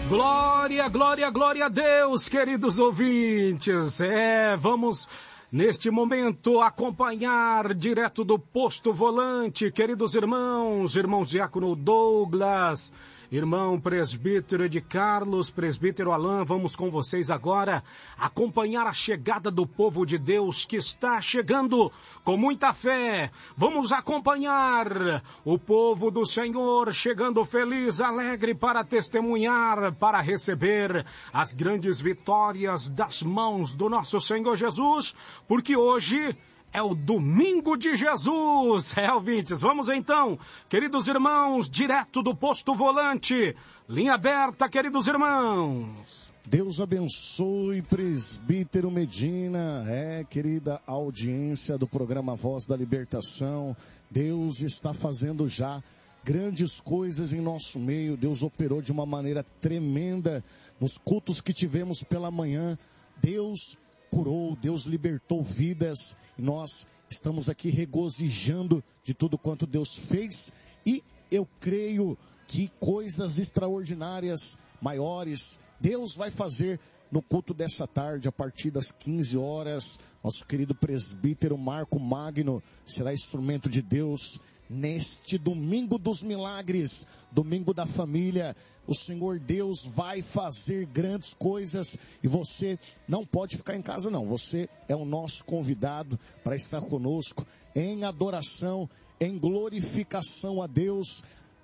Glória, glória, glória a Deus, queridos ouvintes. Vamos neste momento acompanhar direto do Posto Volante, queridos irmãos Diácono Douglas, irmão presbítero de Carlos, presbítero Alain, vamos com vocês agora acompanhar a chegada do povo de Deus que está chegando com muita fé. Vamos acompanhar o povo do Senhor chegando feliz, alegre para testemunhar, para receber as grandes vitórias das mãos do nosso Senhor Jesus, porque hoje é o domingo de Jesus. Ouvintes, vamos então, queridos irmãos, direto do Posto Volante, linha aberta, queridos irmãos. Deus abençoe, presbítero Medina, querida audiência do programa Voz da Libertação. Deus está fazendo já grandes coisas em nosso meio. Deus operou de uma maneira tremenda nos cultos que tivemos pela manhã. Deus curou, Deus libertou vidas, e nós estamos aqui regozijando de tudo quanto Deus fez, e eu creio que coisas extraordinárias, maiores, Deus vai fazer no culto dessa tarde, a partir das 15 horas, nosso querido presbítero Marco Magno será instrumento de Deus neste domingo dos milagres, domingo da família. O Senhor Deus vai fazer grandes coisas e você não pode ficar em casa não, você é o nosso convidado para estar conosco em adoração, em glorificação a Deus.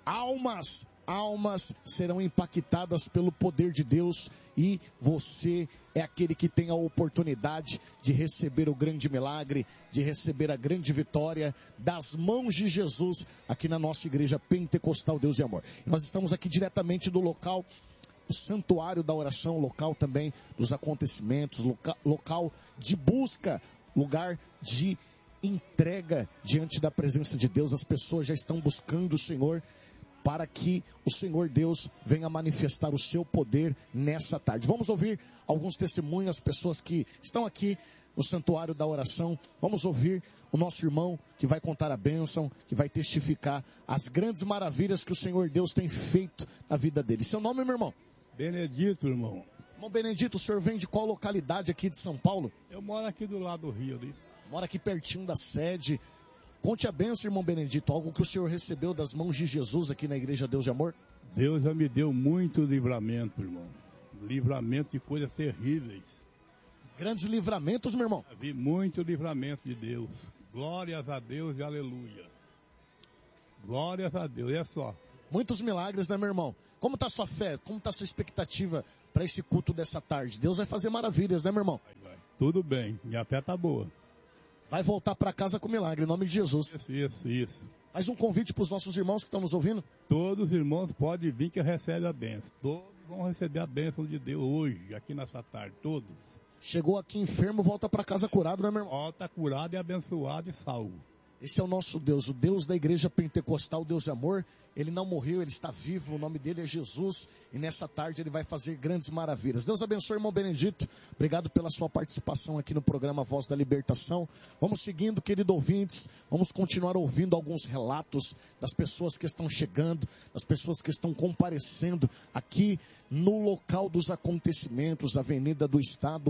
Almas serão impactadas pelo poder de Deus, e você é aquele que tem a oportunidade de receber o grande milagre, de receber a grande vitória das mãos de Jesus aqui na nossa igreja Pentecostal Deus e Amor. Nós estamos aqui diretamente do local, o Santuário da Oração, local também dos acontecimentos, local de busca, lugar de entrega diante da presença de Deus. As pessoas já estão buscando o Senhor, para que o Senhor Deus venha manifestar o seu poder nessa tarde. Vamos ouvir alguns testemunhos, pessoas que estão aqui no Santuário da Oração. Vamos ouvir o nosso irmão que vai contar a bênção, que vai testificar as grandes maravilhas que o Senhor Deus tem feito na vida dele. Seu nome, meu irmão? Benedito, irmão. Irmão Benedito, o senhor vem de qual localidade aqui de São Paulo? Eu moro aqui do lado do Rio, ali. Mora aqui pertinho da sede. Conte a bênção, irmão Benedito, algo que o senhor recebeu das mãos de Jesus aqui na Igreja Deus de Amor. Deus já me deu muito livramento, irmão. Livramento de coisas terríveis. Grandes livramentos, meu irmão. Vi muito livramento de Deus. Glórias a Deus e aleluia. Glórias a Deus, é só. Muitos milagres, né, meu irmão? Como está a sua fé? Como está a sua expectativa para esse culto dessa tarde? Deus vai fazer maravilhas, né, meu irmão? Vai. Tudo bem, minha fé tá boa. Vai voltar para casa com milagre, em nome de Jesus. Isso. Mais um convite para os nossos irmãos que estão nos ouvindo. Todos os irmãos podem vir que recebem a bênção. Todos vão receber a bênção de Deus hoje, aqui nessa tarde, todos. Chegou aqui enfermo, volta para casa curado, né, meu irmão? Volta curado e abençoado e salvo. Esse é o nosso Deus, o Deus da Igreja Pentecostal, Deus de Amor. Ele não morreu, ele está vivo, o nome dele é Jesus, e nessa tarde ele vai fazer grandes maravilhas. Deus abençoe, irmão Benedito. Obrigado pela sua participação aqui no programa Voz da Libertação. Vamos seguindo, querido ouvintes, vamos continuar ouvindo alguns relatos das pessoas que estão chegando, das pessoas que estão comparecendo aqui no local dos acontecimentos, Avenida do Estado,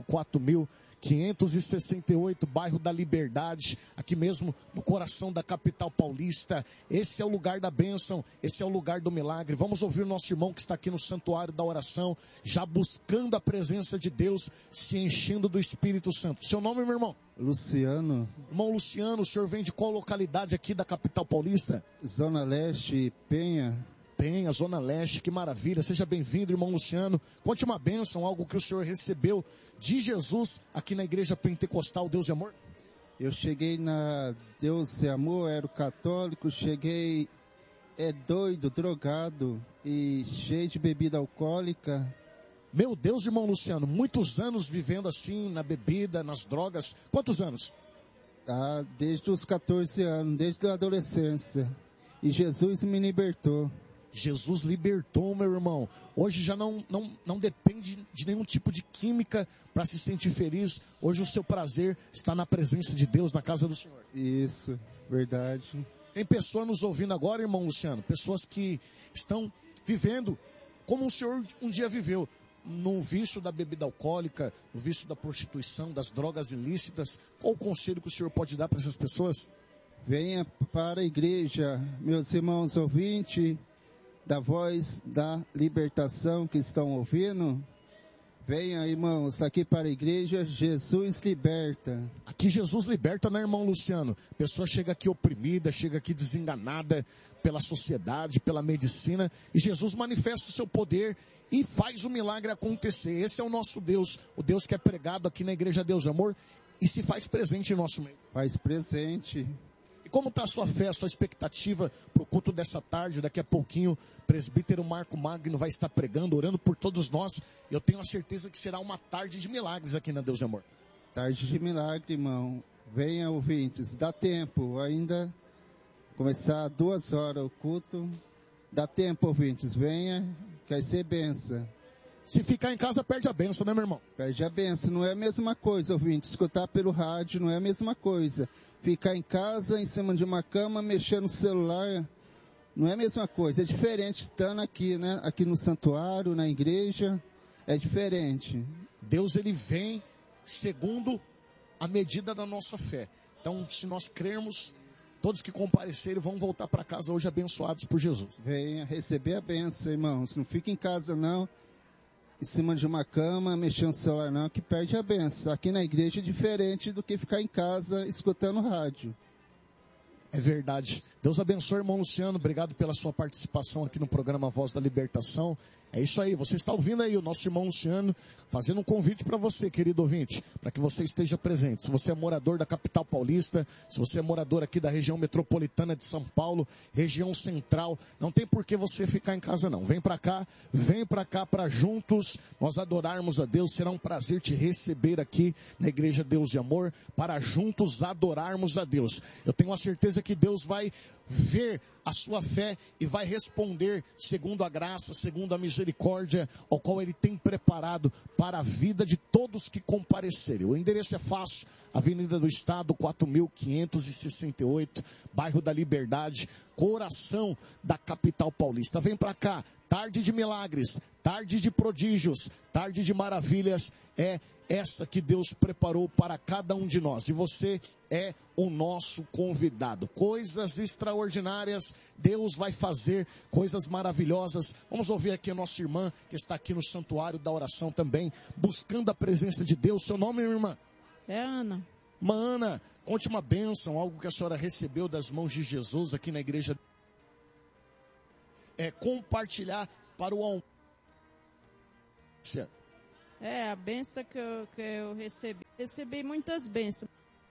4.568, bairro da Liberdade, aqui mesmo no coração da capital paulista. Esse é o lugar da bênção, esse é o lugar do milagre. Vamos ouvir o nosso irmão que está aqui no Santuário da Oração, já buscando a presença de Deus, se enchendo do Espírito Santo. Seu nome, meu irmão? Luciano. Irmão Luciano, o senhor vem de qual localidade aqui da capital paulista? Zona Leste, Penha. Penha, Zona Leste, que maravilha. Seja bem-vindo, irmão Luciano. Conte uma bênção, algo que o senhor recebeu de Jesus aqui na Igreja Pentecostal Deus e Amor. Eu cheguei na Deus e Amor, era católico, cheguei doido, drogado e cheio de bebida alcoólica. Meu Deus, irmão Luciano, muitos anos vivendo assim, na bebida, nas drogas. Quantos anos? Desde os 14 anos, desde a adolescência. E Jesus me libertou. Jesus libertou, meu irmão. Hoje já não depende de nenhum tipo de química para se sentir feliz. Hoje o seu prazer está na presença de Deus, na casa do Senhor. Isso, verdade. Tem pessoas nos ouvindo agora, irmão Luciano, pessoas que estão vivendo como o senhor um dia viveu, no vício da bebida alcoólica, no vício da prostituição, das drogas ilícitas. Qual o conselho que o senhor pode dar para essas pessoas? Venha para a igreja, meus irmãos ouvintes da Voz da Libertação que estão ouvindo. Venha, irmãos, aqui para a igreja, Jesus liberta. Aqui Jesus liberta, né, irmão Luciano? A pessoa chega aqui oprimida, chega aqui desenganada pela sociedade, pela medicina, e Jesus manifesta o seu poder e faz o milagre acontecer. Esse é o nosso Deus, o Deus que é pregado aqui na Igreja Deus Amor e se faz presente em nosso meio. Faz presente. E como está a sua fé, a sua expectativa para o culto dessa tarde? Daqui a pouquinho, o presbítero Marco Magno vai estar pregando, orando por todos nós. Eu tenho a certeza que será uma tarde de milagres aqui na Deus de Amor. Tarde de milagre, irmão. Venha, ouvintes, dá tempo ainda. Começar 2 horas o culto. Dá tempo, ouvintes, venha, quer ser benção. Se ficar em casa, perde a benção, né, meu irmão? Perde a benção, não é a mesma coisa, ouvinte. Escutar pelo rádio não é a mesma coisa. Ficar em casa, em cima de uma cama, mexer no celular, não é a mesma coisa. É diferente estando aqui, né? Aqui no santuário, na igreja, é diferente. Deus, ele vem segundo a medida da nossa fé. Então, se nós crermos, todos que comparecerem vão voltar para casa hoje abençoados por Jesus. Venha receber a benção, irmãos. Não fique em casa, não. Em cima de uma cama, mexendo no celular não, que perde a benção. Aqui na igreja é diferente do que ficar em casa escutando rádio. É verdade. Deus abençoe, irmão Luciano. Obrigado pela sua participação aqui no programa Voz da Libertação. É isso aí. Você está ouvindo aí o nosso irmão Luciano fazendo um convite para você, querido ouvinte, para que você esteja presente. Se você é morador da capital paulista, se você é morador aqui da região metropolitana de São Paulo, região central, não tem por que você ficar em casa não. Vem para cá para juntos nós adorarmos a Deus. Será um prazer te receber aqui na Igreja Deus de Amor, para juntos adorarmos a Deus. Eu tenho a certeza que Deus vai ver a sua fé e vai responder segundo a graça, segundo a misericórdia, ao qual Ele tem preparado para a vida de todos que comparecerem. O endereço é fácil, Avenida do Estado, 4.568, bairro da Liberdade, coração da capital paulista. Vem para cá, tarde de milagres, tarde de prodígios, tarde de maravilhas, é essa que Deus preparou para cada um de nós. E você é o nosso convidado. Coisas extraordinárias Deus vai fazer, coisas maravilhosas. Vamos ouvir aqui a nossa irmã, que está aqui no santuário da oração também, buscando a presença de Deus. Seu nome, minha irmã? É Ana. Irmã Ana, conte uma bênção, algo que a senhora recebeu das mãos de Jesus aqui na igreja. É compartilhar para o almoço. A benção que eu recebi. Recebi muitas bênçãos.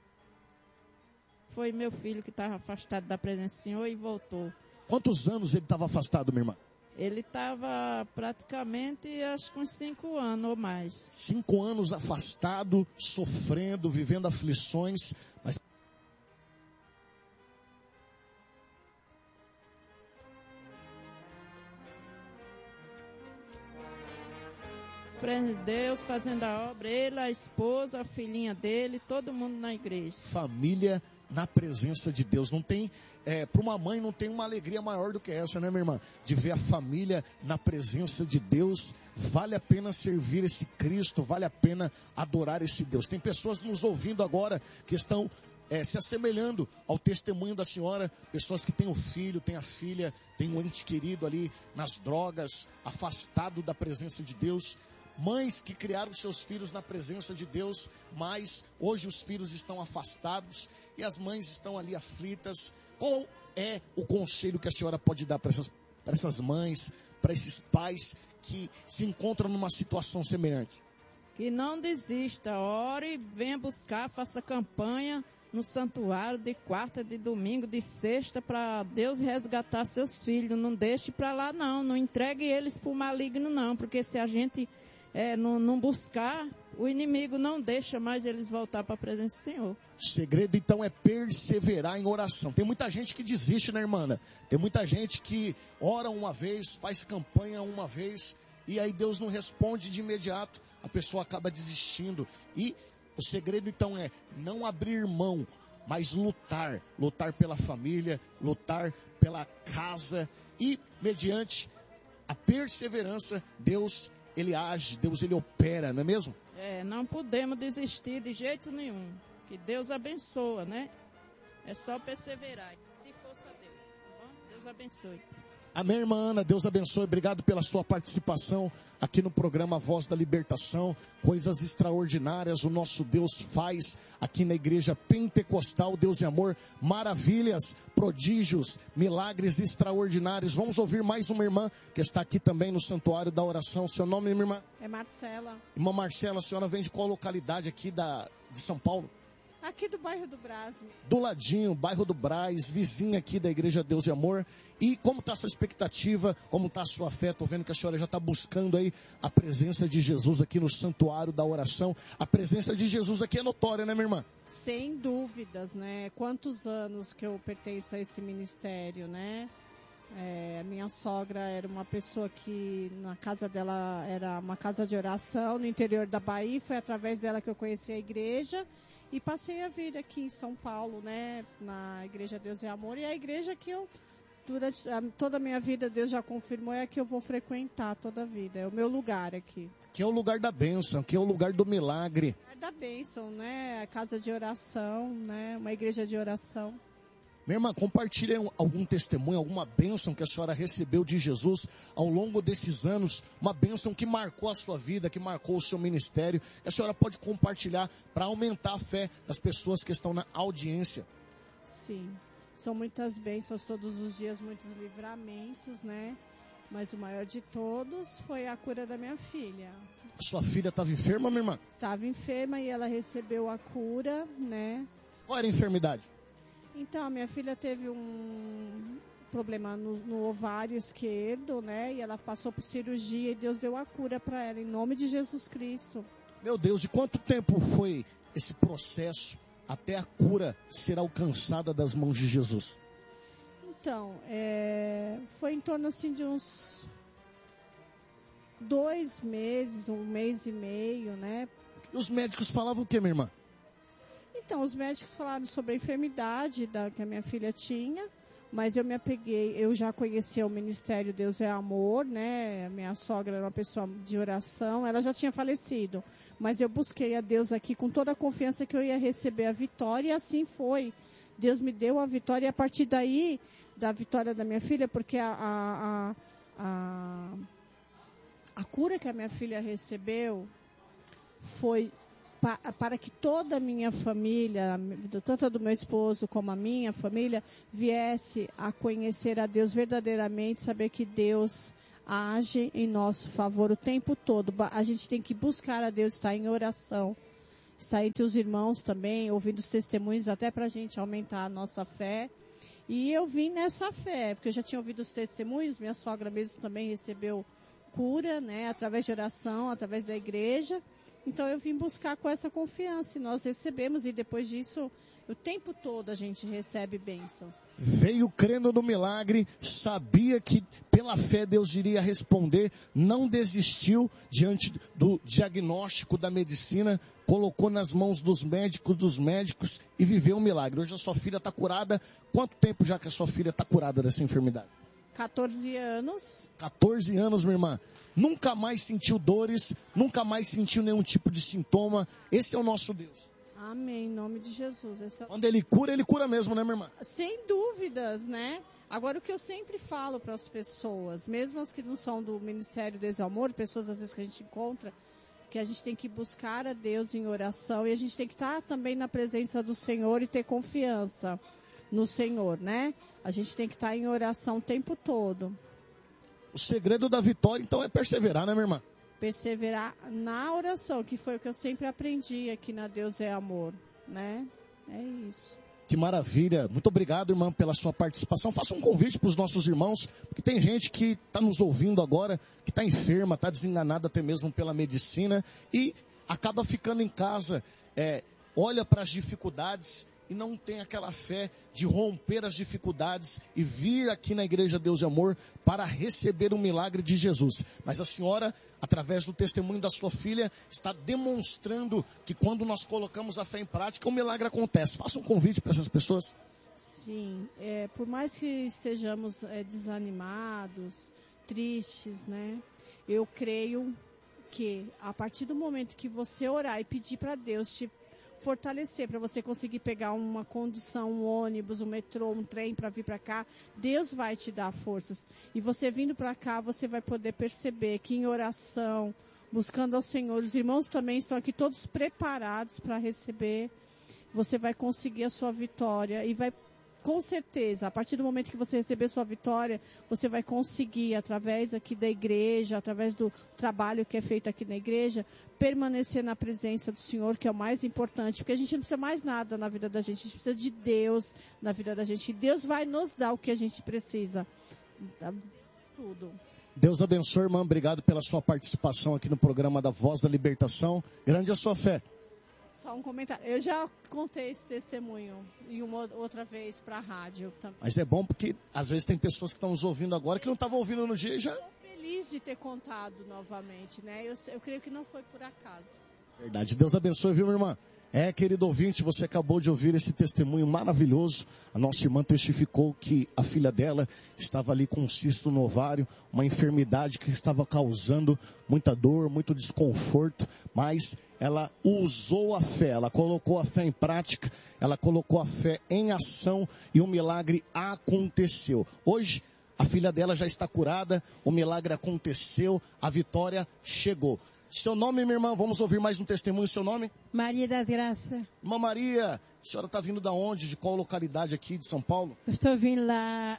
Foi meu filho que estava afastado da presença do Senhor e voltou. Quantos anos ele estava afastado, minha irmã? Ele estava praticamente, acho que uns 5 anos ou mais. 5 anos afastado, sofrendo, vivendo aflições, mas... Deus fazendo a obra, ele, a esposa, a filhinha dele, todo mundo na igreja. Família na presença de Deus. Não tem, para uma mãe não tem uma alegria maior do que essa, né, minha irmã? De ver a família na presença de Deus. Vale a pena servir esse Cristo, vale a pena adorar esse Deus. Tem pessoas nos ouvindo agora que estão se assemelhando ao testemunho da senhora, pessoas que têm o filho, têm a filha, têm um ente querido ali nas drogas, afastado da presença de Deus. Mães que criaram seus filhos na presença de Deus, mas hoje os filhos estão afastados e as mães estão ali aflitas. Qual é o conselho que a senhora pode dar para essas mães, para esses pais que se encontram numa situação semelhante? Que não desista, ore, venha buscar, faça campanha no santuário de quarta, de domingo, de sexta, para Deus resgatar seus filhos. Não deixe para lá não entregue eles para o maligno não, porque se a gente não buscar, o inimigo não deixa mais eles voltar para a presença do Senhor. O segredo então é perseverar em oração. Tem muita gente que desiste, né, irmã? Tem muita gente que ora uma vez, faz campanha uma vez, e aí Deus não responde de imediato, a pessoa acaba desistindo. E o segredo então é não abrir mão, mas lutar pela família, lutar pela casa e mediante a perseverança, Deus, Ele age, Deus, Ele opera, não é mesmo? Não podemos desistir de jeito nenhum. Que Deus abençoa, né? É só perseverar. De força a Deus, tá bom? Deus abençoe. Amém, irmã Ana, Deus abençoe, obrigado pela sua participação aqui no programa Voz da Libertação. Coisas extraordinárias o nosso Deus faz aqui na Igreja Pentecostal, Deus de Amor, maravilhas, prodígios, milagres extraordinários. Vamos ouvir mais uma irmã que está aqui também no Santuário da Oração. Seu nome, minha irmã? É Marcela. Irmã Marcela, a senhora vem de qual localidade aqui de São Paulo? Aqui do bairro do Brás. Do ladinho, bairro do Brás, vizinha aqui da Igreja Deus e Amor. E como está a sua expectativa, como está a sua fé? Estou vendo que a senhora já está buscando aí a presença de Jesus aqui no Santuário da Oração. A presença de Jesus aqui é notória, né, minha irmã? Sem dúvidas, né? Quantos anos que eu pertenço a esse ministério, né? A minha sogra era uma pessoa que na casa dela era uma casa de oração no interior da Bahia. Foi através dela que eu conheci a igreja. E passei a vir aqui em São Paulo, né, na Igreja Deus e Amor. E a igreja que eu, durante toda a minha vida, Deus já confirmou, é a que eu vou frequentar toda a vida. É o meu lugar aqui. Que é o lugar da bênção, que é o lugar do milagre. O lugar da bênção, né, a casa de oração, né, uma igreja de oração. Minha irmã, compartilhe algum testemunho, alguma bênção que a senhora recebeu de Jesus ao longo desses anos, uma bênção que marcou a sua vida, que marcou o seu ministério. A senhora pode compartilhar para aumentar a fé das pessoas que estão na audiência. Sim, são muitas bênçãos todos os dias, muitos livramentos, né? Mas o maior de todos foi a cura da minha filha. A sua filha estava enferma, minha irmã? Estava enferma e ela recebeu a cura, né? Qual era a enfermidade? Então, a minha filha teve um problema no ovário esquerdo, né? E ela passou por cirurgia e Deus deu a cura para ela, em nome de Jesus Cristo. Meu Deus, e quanto tempo foi esse processo até a cura ser alcançada das mãos de Jesus? Então, foi em torno assim de uns 2 meses, 1 mês e meio, né? E os médicos falavam o que, minha irmã? Então, os médicos falaram sobre a enfermidade que a minha filha tinha, mas eu me apeguei, eu já conhecia o Ministério Deus é Amor, né? A minha sogra era uma pessoa de oração, ela já tinha falecido, mas eu busquei a Deus aqui com toda a confiança que eu ia receber a vitória, e assim foi. Deus me deu a vitória, e a partir daí, da vitória da minha filha, porque a cura que a minha filha recebeu foi para que toda a minha família, tanto a do meu esposo como a minha família, viesse a conhecer a Deus verdadeiramente, saber que Deus age em nosso favor o tempo todo. A gente tem que buscar a Deus, estar em oração, estar entre os irmãos também, ouvindo os testemunhos, até para a gente aumentar a nossa fé. E eu vim nessa fé, porque eu já tinha ouvido os testemunhos, minha sogra mesmo também recebeu cura, né, através de oração, através da igreja. Então eu vim buscar com essa confiança e nós recebemos, e depois disso, o tempo todo a gente recebe bênçãos. Veio crendo no milagre, sabia que pela fé Deus iria responder, não desistiu diante do diagnóstico da medicina, colocou nas mãos dos médicos e viveu um milagre. Hoje a sua filha está curada. Quanto tempo já que a sua filha está curada dessa enfermidade? 14 anos. 14 anos, minha irmã. Nunca mais sentiu dores, nunca mais sentiu nenhum tipo de sintoma. Esse é o nosso Deus. Amém, em nome de Jesus. Quando Ele cura mesmo, né, minha irmã? Sem dúvidas, né? Agora, o que eu sempre falo para as pessoas, mesmo as que não são do Ministério Deus e Amor, pessoas às vezes que a gente encontra, que a gente tem que buscar a Deus em oração, e a gente tem que estar também na presença do Senhor e ter confiança no Senhor, né? A gente tem que estar em oração o tempo todo. O segredo da vitória, então, é perseverar, né, minha irmã? Perseverar na oração, que foi o que eu sempre aprendi aqui na Deus é Amor, né? É isso. Que maravilha. Muito obrigado, irmã, pela sua participação. Faça um convite para os nossos irmãos, porque tem gente que está nos ouvindo agora, que está enferma, está desenganada até mesmo pela medicina e acaba ficando em casa, olha para as dificuldades e não tem aquela fé de romper as dificuldades e vir aqui na Igreja Deus e Amor para receber o milagre de Jesus. Mas a senhora, através do testemunho da sua filha, está demonstrando que quando nós colocamos a fé em prática, o milagre acontece. Faça um convite para essas pessoas. Sim, por mais que estejamos desanimados, tristes, né? Eu creio que a partir do momento que você orar e pedir para Deus te fortalecer, para você conseguir pegar uma condução, um ônibus, um metrô, um trem para vir para cá, Deus vai te dar forças. E você vindo para cá, você vai poder perceber que em oração, buscando ao Senhor, os irmãos também estão aqui todos preparados para receber. Você vai conseguir a sua vitória e vai, com certeza, a partir do momento que você receber sua vitória, você vai conseguir, através aqui da igreja, através do trabalho que é feito aqui na igreja, permanecer na presença do Senhor, que é o mais importante, porque a gente não precisa mais nada na vida da gente, a gente precisa de Deus na vida da gente, e Deus vai nos dar o que a gente precisa. Tudo. Deus abençoe, irmã, obrigado pela sua participação aqui no programa da Voz da Libertação. Grande a sua fé. Só um comentário. Eu já contei esse testemunho e uma outra vez para a rádio também. Mas é bom porque às vezes tem pessoas que estão nos ouvindo agora que não estavam ouvindo no dia e já... Estou feliz de ter contado novamente, né? Eu creio que não foi por acaso. Verdade. Deus abençoe, viu, minha irmã? Querido ouvinte, você acabou de ouvir esse testemunho maravilhoso. A nossa irmã testificou que a filha dela estava ali com um cisto no ovário, uma enfermidade que estava causando muita dor, muito desconforto, mas ela usou a fé, ela colocou a fé em prática, ela colocou a fé em ação e o milagre aconteceu. Hoje, a filha dela já está curada, o milagre aconteceu, a vitória chegou. Seu nome, minha irmã, vamos ouvir mais um testemunho, seu nome? Maria das Graças. Irmã Maria, a senhora está vindo da onde, de qual localidade aqui de São Paulo? Eu estou vindo lá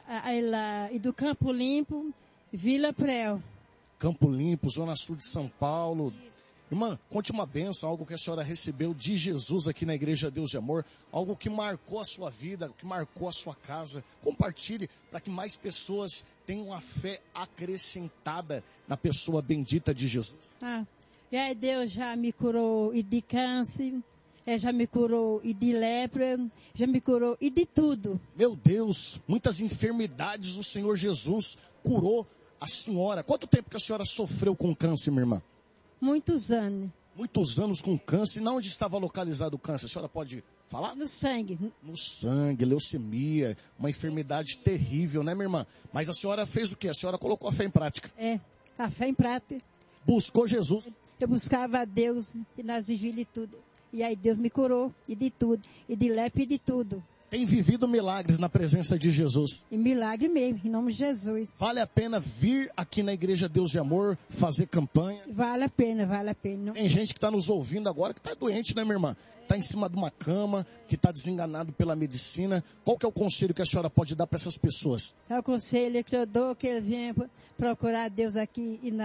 do Campo Limpo, Vila Prel. Campo Limpo, Zona Sul de São Paulo. Isso. Irmã, conte uma bênção, algo que a senhora recebeu de Jesus aqui na Igreja Deus de Amor, algo que marcou a sua vida, que marcou a sua casa. Compartilhe para que mais pessoas tenham a fé acrescentada na pessoa bendita de Jesus. E aí Deus já me curou e de câncer, já me curou e de lepra, já me curou e de tudo. Meu Deus, muitas enfermidades o Senhor Jesus curou a senhora. Quanto tempo que a senhora sofreu com câncer, minha irmã? Muitos anos. Muitos anos com câncer. E não onde estava localizado o câncer? A senhora pode falar? No sangue. No sangue, leucemia, uma enfermidade terrível, né, minha irmã? Mas a senhora fez o quê? A senhora colocou a fé em prática. A fé em prática. Buscou Jesus. Eu buscava a Deus e nas vigílias e tudo. E aí Deus me curou e de tudo. E de lepra e de tudo. Tem vivido milagres na presença de Jesus. E milagre mesmo, em nome de Jesus. Vale a pena vir aqui na Igreja Deus de Amor, fazer campanha? Vale a pena, vale a pena. Tem gente que está nos ouvindo agora que está doente, né, minha irmã? Está em cima de uma cama, que está desenganado pela medicina. Qual que é o conselho que a senhora pode dar para essas pessoas? É o conselho que eu dou, que eles venham procurar Deus aqui e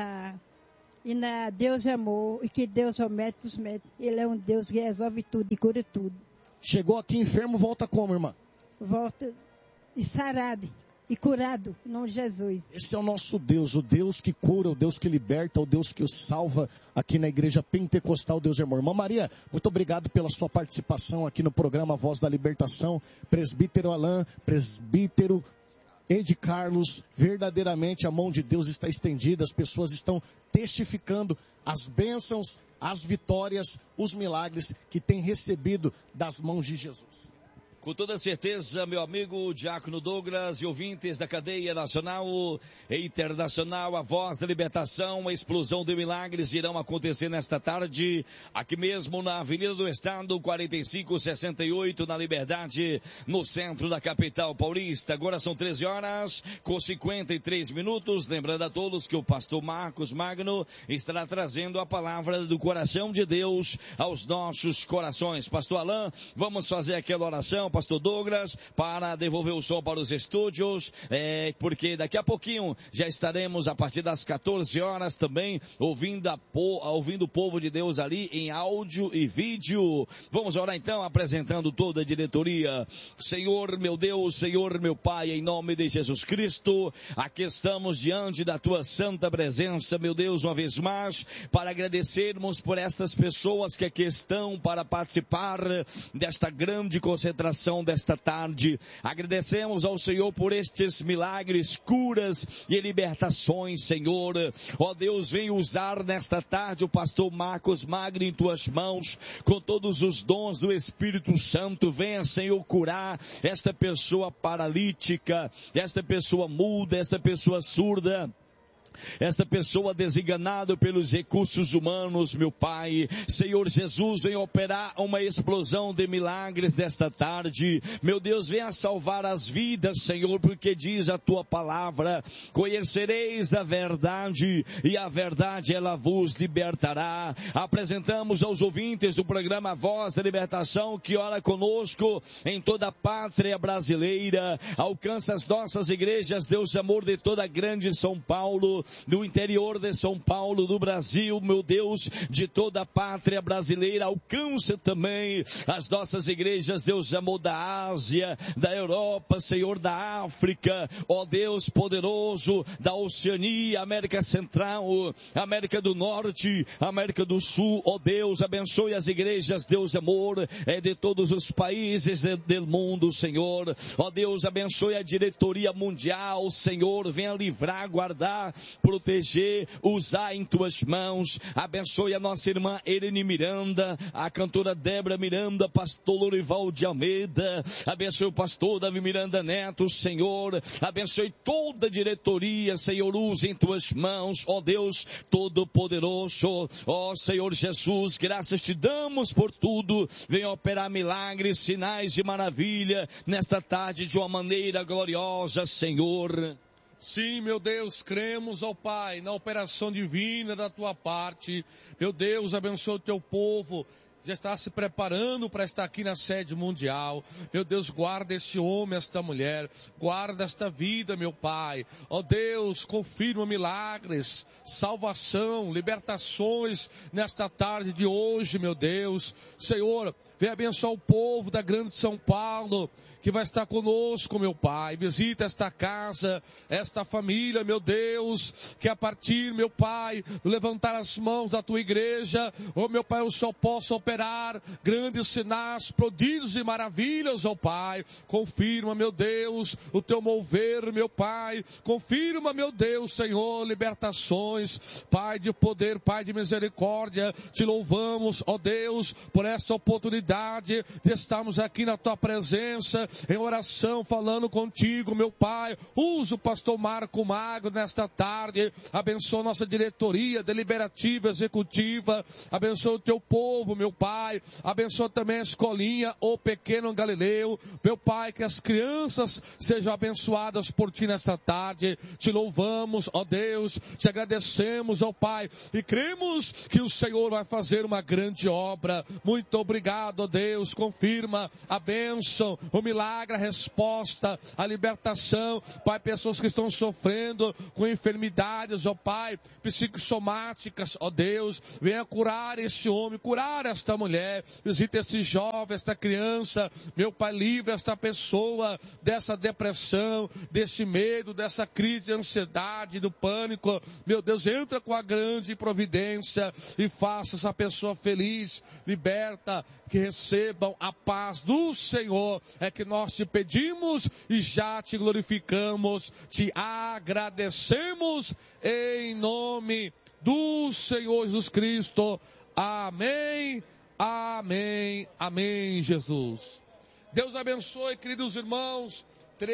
na Deus de Amor, e que Deus é o médico dos médicos. Ele é um Deus que resolve tudo e cura tudo. Chegou aqui enfermo, volta como, irmã? Volta e sarado e curado, em nome de Jesus. Esse é o nosso Deus, o Deus que cura, o Deus que liberta, o Deus que o salva aqui na Igreja Pentecostal Deus de Amor. Irmã Maria, muito obrigado pela sua participação aqui no programa Voz da Libertação. Presbítero Alain, presbítero Ed Carlos, verdadeiramente a mão de Deus está estendida, as pessoas estão testificando as bênçãos, as vitórias, os milagres que têm recebido das mãos de Jesus. Com toda certeza, meu amigo Diácono Douglas e ouvintes da cadeia nacional e internacional, a Voz da Libertação, a explosão de milagres irão acontecer nesta tarde, aqui mesmo na Avenida do Estado, 4568, na Liberdade, no centro da capital paulista. Agora são 13 horas com 53 minutos. Lembrando a todos que o pastor Marcos Magno estará trazendo a palavra do coração de Deus aos nossos corações. Pastor Alain, vamos fazer aquela oração, pastor Douglas, para devolver o som para os estúdios, porque daqui a pouquinho já estaremos a partir das 14 horas também ouvindo o povo de Deus ali em áudio e vídeo. Vamos orar então, apresentando toda a diretoria. Senhor meu Deus, Senhor meu Pai, em nome de Jesus Cristo, aqui estamos diante da tua santa presença, meu Deus, uma vez mais, para agradecermos por estas pessoas que aqui estão para participar desta grande concentração desta tarde. Agradecemos ao Senhor por estes milagres, curas e libertações, Senhor. Ó Deus, vem usar nesta tarde o pastor Marcos Magno em tuas mãos, com todos os dons do Espírito Santo. Venha, Senhor, curar esta pessoa paralítica, esta pessoa muda, esta pessoa surda. essa pessoa desenganada pelos recursos humanos, meu Pai. Senhor Jesus, vem operar uma explosão de milagres desta tarde. Meu Deus, venha salvar as vidas, Senhor, porque diz a tua palavra: conhecereis a verdade e a verdade ela vos libertará. Apresentamos aos ouvintes do programa Voz da Libertação que ora conosco em toda a pátria brasileira. Alcança as nossas igrejas, Deus amor, de toda a grande São Paulo, do interior de São Paulo, do Brasil, meu Deus, de toda a pátria brasileira. Alcança também as nossas igrejas, Deus amor, da Ásia, da Europa, Senhor, da África, ó Deus poderoso, da Oceania, América Central, América do Norte, América do Sul, ó Deus, abençoe as igrejas, Deus amor, de todos os países do mundo, Senhor. Ó Deus, abençoe a diretoria mundial, Senhor, venha livrar, guardar, proteger, usar em tuas mãos. Abençoe a nossa irmã Irene Miranda, a cantora Débora Miranda, pastor Lorival de Almeida. Abençoe o pastor Davi Miranda Neto, Senhor. Abençoe toda a diretoria, Senhor, use em tuas mãos, ó Deus Todo-Poderoso. Ó Senhor Jesus, graças te damos por tudo. Venha operar milagres, sinais e maravilha nesta tarde de uma maneira gloriosa, Senhor. Sim, meu Deus, cremos, ó Pai, na operação divina da tua parte. Meu Deus, abençoa o teu povo. Já está se preparando para estar aqui na sede mundial. Meu Deus, guarda esse homem, esta mulher. Guarda esta vida, meu Pai. Ó Deus, confirma milagres, salvação, libertações nesta tarde de hoje, meu Deus. Senhor, vem abençoar o povo da grande São Paulo, que vai estar conosco, meu Pai. Visita esta casa, esta família, meu Deus, que a partir, meu Pai, levantar as mãos da tua igreja, ó meu Pai, o Senhor possa operar grandes sinais, prodígios e maravilhas, ó Pai. Confirma, meu Deus, o teu mover, meu Pai. Confirma, meu Deus, Senhor, libertações, Pai de poder, Pai de misericórdia. Te louvamos, ó Deus, por essa oportunidade de estarmos aqui na tua presença, em oração, falando contigo, meu Pai. Usa o pastor Marco Magro nesta tarde. Abençoa nossa diretoria deliberativa, executiva. Abençoa o teu povo, meu Pai. Abençoa também a escolinha, o pequeno Galileu. Meu Pai, que as crianças sejam abençoadas por ti nesta tarde. Te louvamos, ó Deus. Te agradecemos, ó Pai. E cremos que o Senhor vai fazer uma grande obra. Muito obrigado, ó Deus. Confirma a bênção, o milagre, a resposta, a libertação. Pai, pessoas que estão sofrendo com enfermidades, ó Pai, psicossomáticas, ó Deus, venha curar esse homem, curar esta mulher. Visita esse jovem, esta criança, meu Pai, livre esta pessoa dessa depressão, desse medo, dessa crise de ansiedade, do pânico. Meu Deus, entra com a grande providência e faça essa pessoa feliz, liberta, que recebam a paz do Senhor. É que nós te pedimos e já te glorificamos, te agradecemos em nome do Senhor Jesus Cristo. Amém, amém, amém, Jesus. Deus abençoe, queridos irmãos.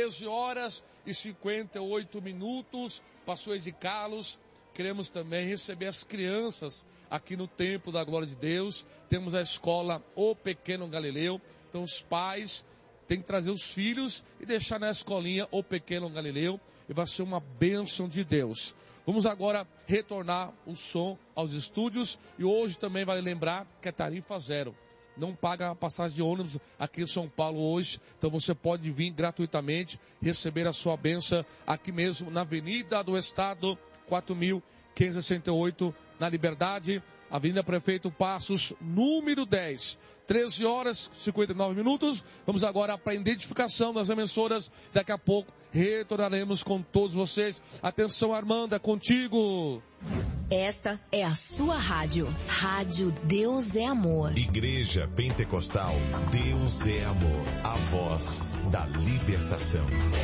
13h58. Pastor de Carlos. Queremos também receber as crianças aqui no Templo da Glória de Deus. Temos a escola O Pequeno Galileu. Então os pais têm que trazer os filhos e deixar na escolinha O Pequeno Galileu. E vai ser uma bênção de Deus. Vamos agora retornar o som aos estúdios. E hoje também vale lembrar que é tarifa zero. Não paga a passagem de ônibus aqui em São Paulo hoje. Então você pode vir gratuitamente, receber a sua bênção aqui mesmo na Avenida do Estado, 4.568, na Liberdade, Avenida Prefeito Passos, número 10. 13h59. Vamos agora para a identificação das emissoras. Daqui a pouco retornaremos com todos vocês. Atenção, Armanda, contigo. Esta é a sua rádio. Rádio Deus é Amor. Igreja Pentecostal Deus é Amor. A voz da libertação.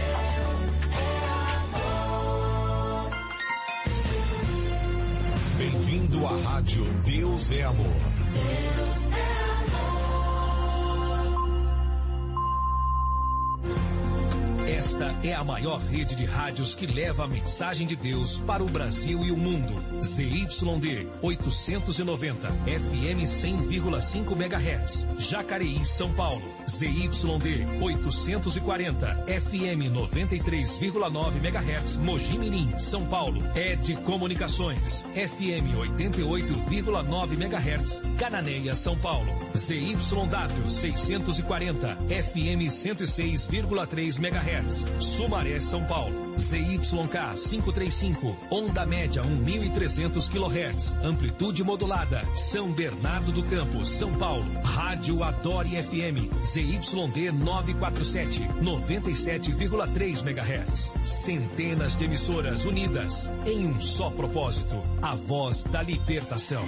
Bem-vindo à Rádio Deus é Amor. Deus é amor. Esta é a maior rede de rádios que leva a mensagem de Deus para o Brasil e o mundo. ZYD 890, FM 100,5 MHz, Jacareí, São Paulo. ZYD 840, FM 93,9 MHz, Mogi Mirim, São Paulo. ED Comunicações, FM 88,9 MHz, Cananéia, São Paulo. ZYW 640, FM 106,3 MHz, Sumaré, São Paulo. ZYK 535, onda média 1.300 kHz, amplitude modulada, São Bernardo do Campo, São Paulo. Rádio Adore FM, ZYD 947, 97,3 MHz. Centenas de emissoras unidas em um só propósito, a voz da libertação.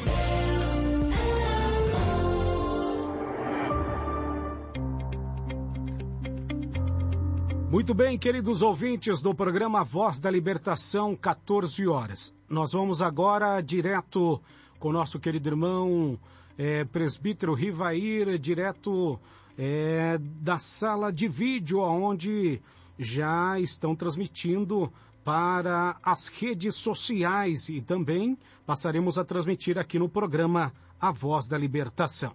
Muito bem, queridos ouvintes do programa Voz da Libertação, 14 horas. Nós vamos agora direto com o nosso querido irmão presbítero Rivair, direto da sala de vídeo, onde já estão transmitindo para as redes sociais e também passaremos a transmitir aqui no programa A Voz da Libertação.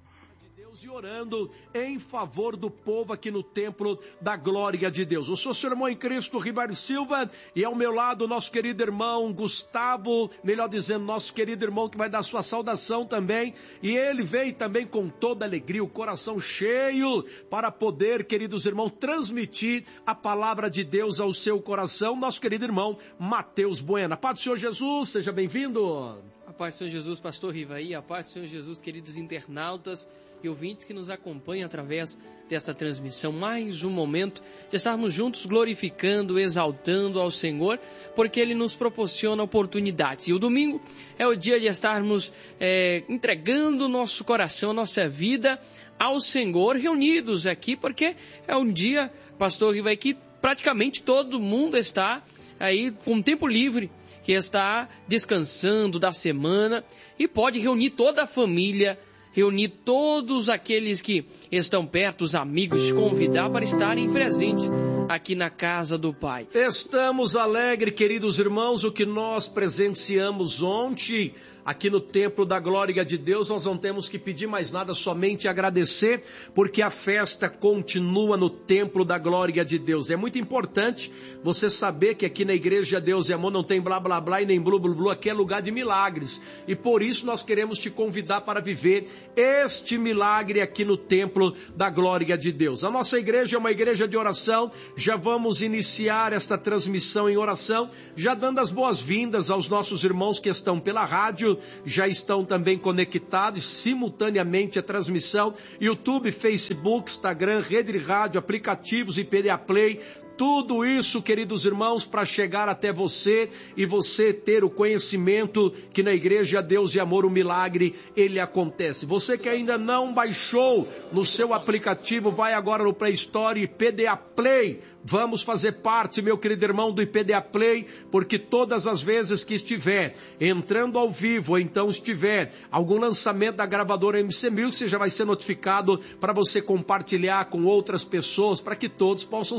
E orando em favor do povo aqui no templo da glória de Deus. Eu sou seu irmão em Cristo, Ribeiro Silva, e ao meu lado o nosso querido irmão Gustavo, melhor dizendo, nosso querido irmão que vai dar sua saudação também, e ele veio também com toda alegria, o coração cheio, para poder, queridos irmãos, transmitir a palavra de Deus ao seu coração, nosso querido irmão Mateus Bueno. A paz do Senhor Jesus, seja bem-vindo. A paz do Senhor Jesus, pastor Rivaí, a paz do Senhor Jesus, queridos internautas e ouvintes que nos acompanham através desta transmissão. Mais um momento de estarmos juntos glorificando, exaltando ao Senhor, porque Ele nos proporciona oportunidades. E o domingo é o dia de estarmos entregando o nosso coração, nossa vida ao Senhor, reunidos aqui, porque é um dia, pastor Rivaí, que praticamente todo mundo está aí com tempo livre, que está descansando da semana e pode reunir toda a família, reunir todos aqueles que estão perto, os amigos, convidar para estarem presentes aqui na casa do Pai. Estamos alegres, queridos irmãos, o que nós presenciamos ontem aqui no templo da glória de Deus. Nós não temos que pedir mais nada, somente agradecer, porque a festa continua no templo da glória de Deus. É muito importante você saber que aqui na igreja Deus e Amor não tem blá blá blá e nem blu blu blu, aqui é lugar de milagres, e por isso nós queremos te convidar para viver este milagre aqui no templo da glória de Deus. A nossa igreja é uma igreja de oração. Já vamos iniciar esta transmissão em oração, já dando as boas-vindas aos nossos irmãos que estão pela rádio, já estão também conectados simultaneamente a transmissão, YouTube, Facebook, Instagram, rede de rádio, aplicativos e PDA Play. Tudo isso, queridos irmãos, para chegar até você e você ter o conhecimento que na igreja Deus e Amor o milagre, ele acontece. Você que ainda não baixou no seu aplicativo, vai agora no Play Store e PDA Play. Vamos fazer parte, meu querido irmão, do IPDA Play, porque todas as vezes que estiver entrando ao vivo, ou então estiver algum lançamento da gravadora MC1000, você já vai ser notificado para você compartilhar com outras pessoas, para que todos possam